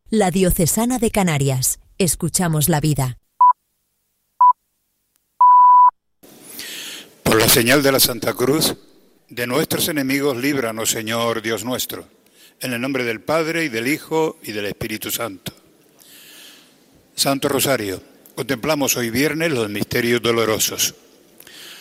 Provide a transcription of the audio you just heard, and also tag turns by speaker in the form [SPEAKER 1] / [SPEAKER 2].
[SPEAKER 1] La Diocesana de Canarias. Escuchamos la vida.
[SPEAKER 2] Por la señal de la Santa Cruz, de nuestros enemigos líbranos, Señor Dios nuestro, en el nombre del Padre, y del Hijo, y del Espíritu Santo. Santo Rosario, contemplamos hoy viernes los misterios dolorosos.